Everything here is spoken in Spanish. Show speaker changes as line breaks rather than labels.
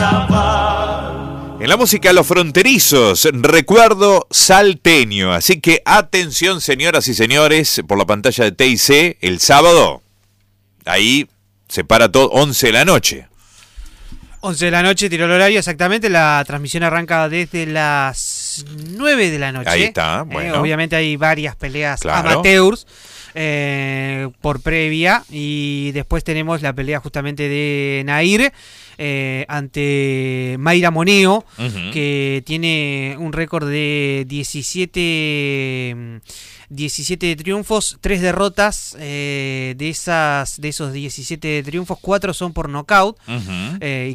En la música Los Fronterizos, recuerdo salteño. Así que atención, señoras y señores, por la pantalla de TIC, el sábado, ahí se para todo, 11 de la noche.
11 de la noche, tiró el horario exactamente. La transmisión arranca desde las 9 de la noche.
Ahí está, bueno.
Obviamente hay varias peleas
claro.
amateurs por previa. Y después tenemos la pelea justamente de Nair ante Mayra Moneo, que tiene un récord de 17 triunfos, 3 derrotas. De esos 17 triunfos, 4 son por nocaut y